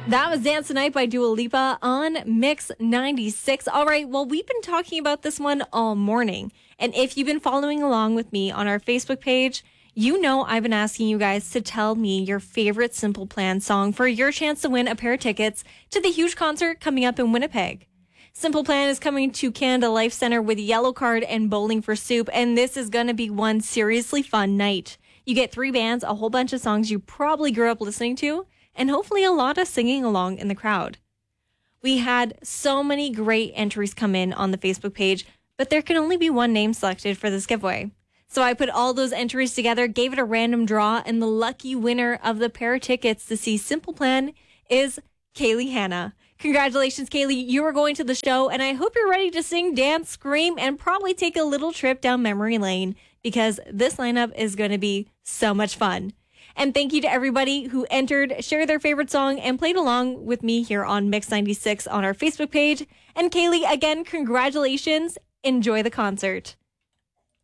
That was Dance the Night by Dua Lipa on Mix 96. All right, well, we've been talking about this one all morning. And if you've been following along with me on our Facebook page, you know I've been asking you guys to tell me your favorite Simple Plan song for your chance to win a pair of tickets to the huge concert coming up in Winnipeg. Simple Plan is coming to Canada Life Center with Yellow Card and Bowling for Soup, and this is going to be one seriously fun night. You get 3 bands, a whole bunch of songs you probably grew up listening to, and hopefully a lot of singing along in the crowd. We had so many great entries come in on the Facebook page, but there can only be one name selected for this giveaway. So I put all those entries together, gave it a random draw, and the lucky winner of the pair of tickets to see Simple Plan is Kaylee Hanna. Congratulations, Kaylee. You are going to the show, and I hope you're ready to sing, dance, scream, and probably take a little trip down memory lane because this lineup is going to be so much fun. And thank you to everybody who entered, shared their favorite song, and played along with me here on Mix 96 on our Facebook page. And Kaylee, again, congratulations. Enjoy the concert.